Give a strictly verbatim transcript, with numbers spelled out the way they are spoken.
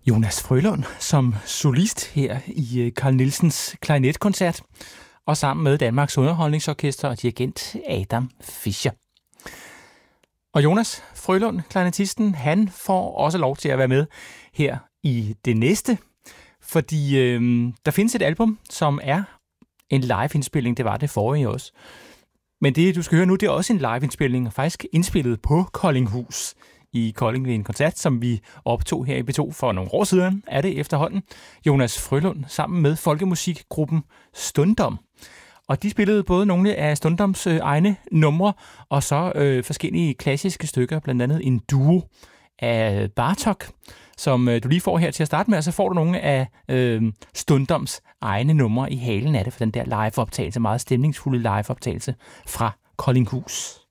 Jonas Frølund som solist her i Carl Nielsens klarinetkoncert, og sammen med Danmarks Underholdningsorkester og dirigent Adam Fischer. Og Jonas Frølund, klarinetisten, han får også lov til at være med her i det næste, fordi øh, der findes et album, som er en live-indspilning. Det var det forrige også. Men det, du skal høre nu, det er også en live-indspilning, faktisk indspillet på Koldinghus i Kolding ved en koncert, som vi optog her i B to for nogle år siden, er det efterhånden. Jonas Frølund sammen med folkemusikgruppen Stundom. Og de spillede både nogle af Stundoms øh, egne numre, og så øh, forskellige klassiske stykker, blandt andet en duo af Bartok, som øh, du lige får her til at starte med, og så får du nogle af øh, Stundoms egne numre i halen af det, for den der live-optagelse, meget stemningsfulde live-optagelse fra Koldinghus.